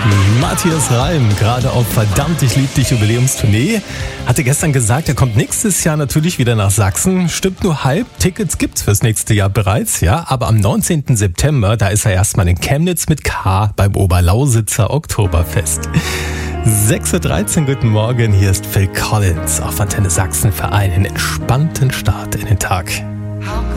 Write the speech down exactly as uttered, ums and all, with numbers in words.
Matthias Reim, gerade auf Verdammt, ich lieb dich Jubiläumstournee, hatte gestern gesagt, er kommt nächstes Jahr natürlich wieder nach Sachsen. Stimmt nur halb, Tickets gibt's fürs nächste Jahr bereits, ja. Aber am neunzehnten September, da ist er erstmal in Chemnitz mit K beim Oberlausitzer Oktoberfest. sechs Uhr dreizehn, guten Morgen, hier ist Phil Collins auf Antenne Sachsen für einen entspannten Start in den Tag.